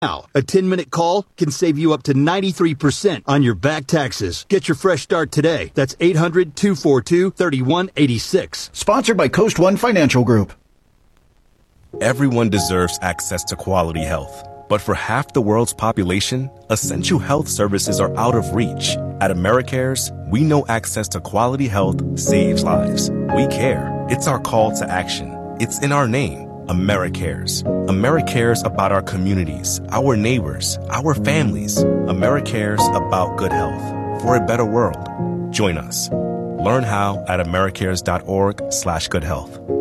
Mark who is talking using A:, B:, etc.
A: Now, a 10-minute call can save you up to 93% on your back taxes. Get your fresh start today. That's 800-242-3186.
B: Sponsored by Coast One Financial Group.
C: Everyone deserves access to quality health. But for half the world's population, essential health services are out of reach. At AmeriCares, we know access to quality health saves lives. We care. It's our call to action. It's in our name. AmeriCares. AmeriCares about our communities, our neighbors, our families. AmeriCares about good health for a better world. Join us. Learn how at americares.org/goodhealth.